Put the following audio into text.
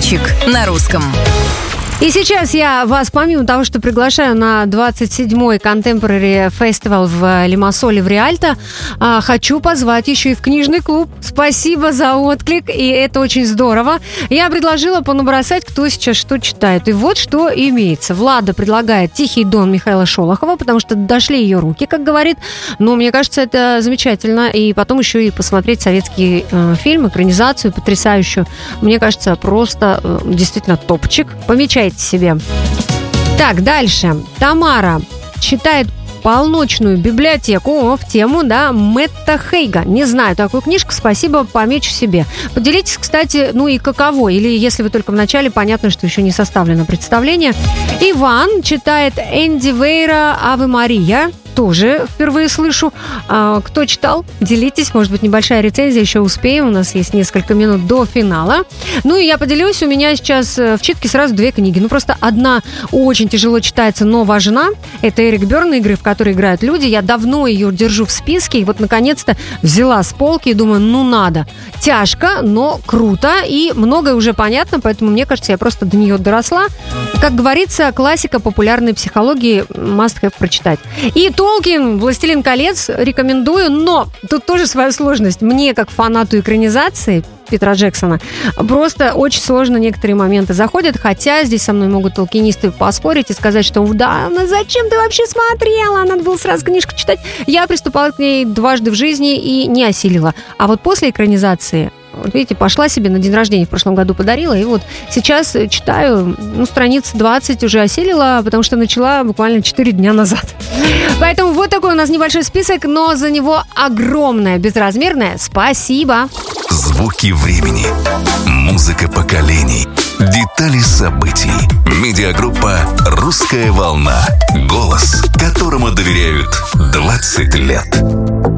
«Топчик» на русском. И сейчас я вас, помимо того, что приглашаю на 27-й Contemporary Festival в Лимассоле в Риальто, хочу позвать еще и в книжный клуб. Спасибо за отклик, и это очень здорово. Я предложила понабросать, кто сейчас что читает. И вот что имеется. Влада предлагает «Тихий дон» Михаила Шолохова, потому что дошли ее руки, как говорит. Но мне кажется, это замечательно. И потом еще и посмотреть советский фильм, экранизацию потрясающую. Мне кажется, просто действительно топчик. Помечайте себе. Так, дальше. Тамара читает «Полночную библиотеку» в тему, Мэтта Хейга. Не знаю такую книжку, спасибо, помечу себе. Поделитесь, кстати, и каково. Или если вы только в начале, понятно, что еще не составлено представление. Иван читает Энди Вейра «Аве Мария». Тоже впервые слышу. Кто читал? Делитесь. Может быть, небольшая рецензия. Еще успеем. У нас есть несколько минут до финала. И я поделюсь. У меня сейчас в читке сразу две книги. Просто одна очень тяжело читается, но важна. Это Эрик Берн, игры, в которые играют люди. Я давно ее держу в списке. И вот, наконец-то, взяла с полки и думаю, надо. Тяжко, но круто. И многое уже понятно. Поэтому, мне кажется, я просто до нее доросла. Как говорится, классика популярной психологии. Must have прочитать. И Толкин, «Властелин колец» рекомендую, но тут тоже своя сложность. Мне, как фанату экранизации Питера Джексона, просто очень сложно некоторые моменты заходят, хотя здесь со мной могут толкинисты поспорить и сказать, что зачем ты вообще смотрела, надо было сразу книжку читать. Я приступала к ней дважды в жизни и не осилила. А вот после экранизации, видите, пошла себе на день рождения в прошлом году подарила, и вот сейчас читаю, страниц 20 уже осилила, потому что начала буквально 4 дня назад. Поэтому вот такой у нас небольшой список, но за него огромное, безразмерное спасибо. Звуки времени, музыка поколений, детали событий. Медиагруппа «Русская волна». Голос, которому доверяют 20 лет.